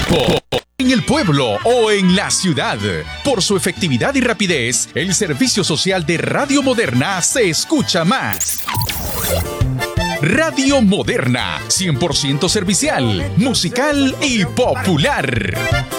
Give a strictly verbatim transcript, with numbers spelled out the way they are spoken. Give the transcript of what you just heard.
En el pueblo o en la ciudad. Por su efectividad y rapidez, el servicio social de Radio Moderna se escucha más. Radio Moderna, cien por ciento servicial, musical y popular.